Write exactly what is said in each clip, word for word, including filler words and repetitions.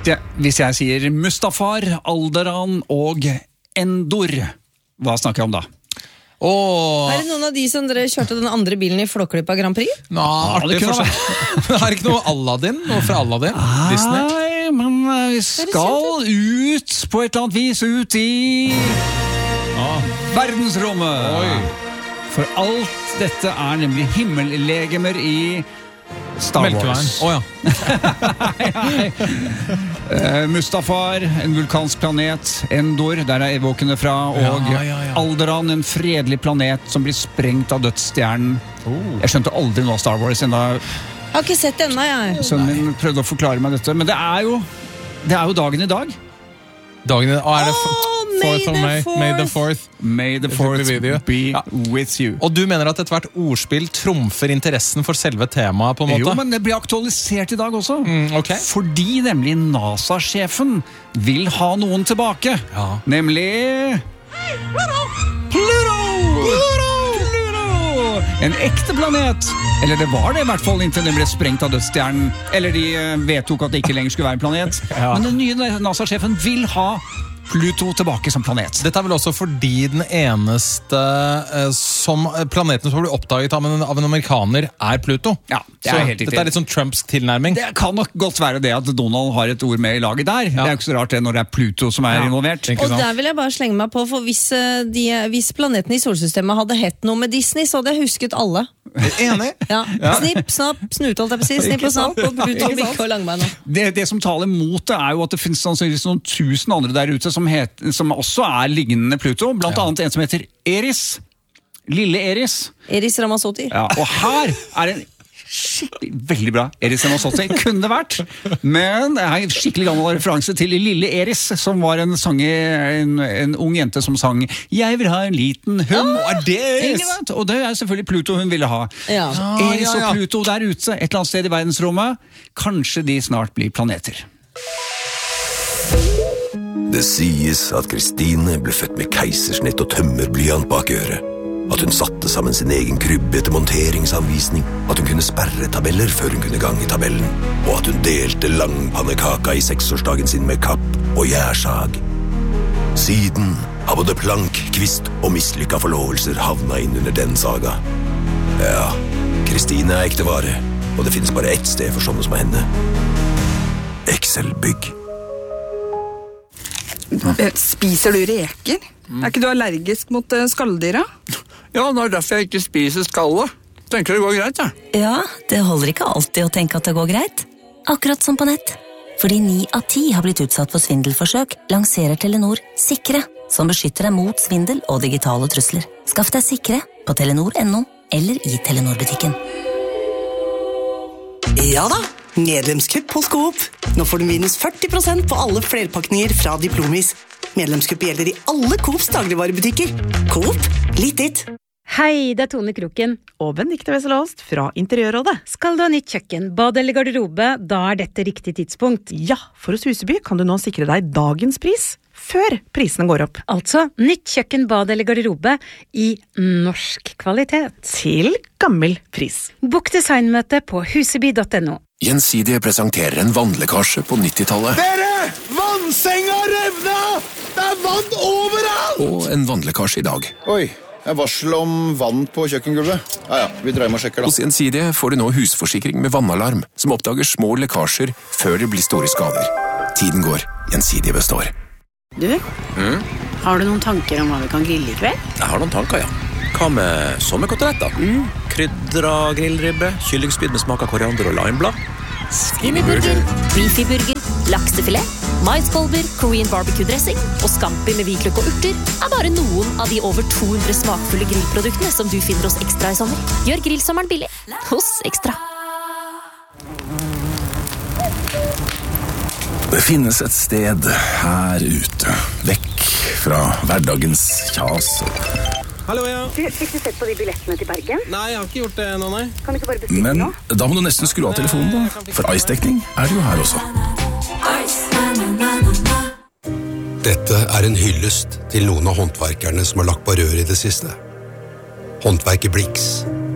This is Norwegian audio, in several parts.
Ja, hvis jeg sier Mustafar, Alderan og Endor, hva snakker jeg om da? Oh. Er det noen av de som dere kjørte den andre bilen i Flåklypa Grand Prix? Nå, artig forskjell. Det er ikke noe Aladdin, noe fra Aladdin, Disney. Nei, men vi skal ut på et eller annet vis ut i ah. verdensrommet. Oi. For alt dette er nemlig himmellegemer i Star Wars. Å oh, ja. uh, Mustafar, en vulkansk planet. Endor, der er evokene fra. Og ja, ja, ja. Alderan, en fredelig planet som blir sprengt av dødsstjernen. Oh. Jeg skjønte aldri noe av Star Wars enda. Jeg har ikke sett det ennå, jeg. Sønnen min prøvde å forklare meg dette. Men det er jo, det er jo dagen i dag. Dagen i dag, er det oh, fourth of May? May the fourth. May the fourth be ja. with you. Og du mener at ethvert ordspill trumfer interessen for selve temaet på en måte? Jo, men det blir aktualisert i dag også. Mm, okay. Fordi nemlig NASA-sjefen vil ha noen tilbake. Ja. Nemlig hey, Pluto! Pluto! Pluto! En ekte planet. Eller det var det i hvert fall inntil den ble sprengt av dødsstjernen. Eller de vedtok at det ikke lenger skulle være en planet. Ja. Men den nye NASA-sjefen vil ha Pluto tilbake som planet. Dette er vel også fordi den eneste eh, som planeten som blir oppdaget av en, av en amerikaner er Pluto. Ja, det er så helt riktig. Dette er litt sånn Trumps tilnærming. Det kan nok godt være det at Donald har et ord med i laget der. Ja. Det er ikke så rart det når det er Pluto som er ja. involvert. Og der vil jeg bare slenge meg på, for hvis, de, hvis planeten i solsystemet hadde hett noe med Disney, så hadde jeg husket alle. Enig? Ja. Ja. Snipp, snapp, snut, holdt jeg på å si. Snipp og snapp, og Pluto, Bikke og Langbein. Det, det som taler mot det er jo at det finnes sannsynligvis noen tusen andre der ute som, het, som også er lignende Pluto, blant ja. annet en som heter Eris. Lille Eris. Eris Ramazzotti. Ja, og her er en skikkelig, veldig bra Eris Ramazzotti, kunne det vært. Men det er en skikkelig gammel referanse til Lille Eris, som var en sanger, en, en ung jente som sang «Jeg vil ha en liten hund». Ah, er det Eris? Og det er selvfølgelig Pluto hun ville ha. Ja. Så Eris og Pluto der ute, et eller annet sted i verdensrommet, kanskje de snart blir planeter. Det sies at Kristine ble født med keisersnitt og tømmerblyant bak øret. At hun satte sammen sin egen krybbe etter monteringsanvisning. At hun kunne sperre tabeller før hun kunne gange tabellen. Og at hun delte langpannekaka i seksårsdagen sin med kapp og gjærsag. Siden har både plank, kvist og mislykka forlovelser havna inn under den saga. Ja, Kristine er ekte vare, og det finnes bare ett sted for sånne som henne. Excel-bygg. Spiser du reker? Mm. Er ikke du allergisk mot uh, skalldyra? Ja, det er derfor jeg ikke spiser skallet. Tenker det går greit, ja. Ja, det holder ikke alltid å tenke at det går greit. Akkurat som på nett. Fordi ni av ti har blitt utsatt for svindelforsøk, lanserer Telenor Sikre, som beskytter deg mot svindel og digitale trusler. Skaff deg Sikre på telenor punktum no eller i Telenor-butikken. Ja da, medlemskupp hos Coop. Nå får du minus førti prosent på alle flerpakninger fra Diplomis. Medlemskupp gjelder i alle Coops dagligvarebutikker. Coop, litt ditt. Hei, det er Tone Kroken. Og Benedikte Wesselholst fra Interiørrådet. Skal du ha nytt kjøkken, bad eller garderobe, da er dette riktig tidspunkt. Ja, for hos Huseby kan du nå sikre deg dagens pris, før prisene går opp. Altså, nytt kjøkken, bad eller garderobe i norsk kvalitet. Til gammel pris. Bok designmøte på huseby punktum no. Gjensidige presenterer en vannlekkasje på nittitallet. Dere! Vannsenga revna! Det er vann overalt! Og en vannlekkasje i dag. Oi, en varsel om vann på kjøkkengulvet. Ja, ja, vi dreier med og sjekker da. Hos Gjensidige får du nå husforsikring med vannalarm, som oppdager små lekkasjer før det blir store skader. Tiden går, Gjensidige består. Du, mm? har du noen tanker om hva vi kan grille i kveld? Jeg har noen tanker, ja. Hva med sommerkoteletter? Mm. Krydra grillribbe, kyllingspyd med smak av koriander og limeblad. Skinnyburger, beefyburger, laksefilet, maiskolber, Korean barbecue-dressing og scampi med hvitløk og urter er bare noen av de over to hundre smakfulle grillproduktene som du finner hos Ekstra i sommer. Gjør grillsommeren billig hos Ekstra. Det finnes et sted her ute, vekk fra hverdagens kjas. Hallo, ja. Du, fikk du sett på de billettene til Bergen? Nei, jeg har ikke gjort det nå, nei. Kan du ikke bare bestille Men nå? da må du nesten skru av telefonen da, for ice-dekning er det jo her også. Dette er en hyllest til noen av håndverkerne som har lagt på rør i det siste. Håndverker Blix,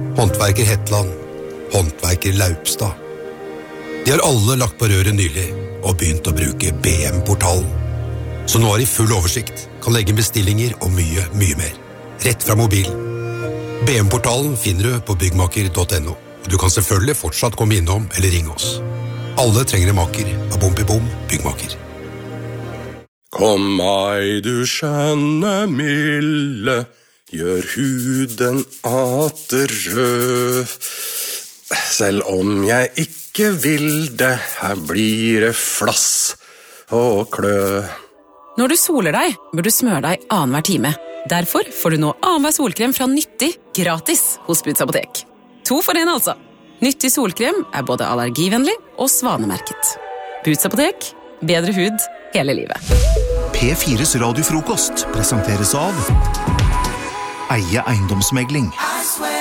håndverker Hetland, håndverker Laupstad. De har alle lagt på røret nylig, og begynt å bruke B M-portalen. Så nå har de full oversikt, kan legge bestillinger og mye, mye mer. Rett fra mobilen. B M-portalen finner du på byggmaker punktum no, og du kan selvfølgelig fortsatt komme innom eller ringe oss. Alle trenger en maker av Bom i Bom byggmaker. Kom meg, du skjønne milde, gjør huden atter rød. Selv om jeg ikke vil det, her blir det flass og klø. Når du soler deg, bør du smøre deg annenhver time. Derfor får du nå annenhver solkrem fra Nyttig gratis hos Buds Apotek. To for en altså. Nyttig solkrem er både allergivennlig og svanemerket. Buds Apotek, bedre hud hele livet. P fires radiofrokost presenteres av Eie eiendomsmegling.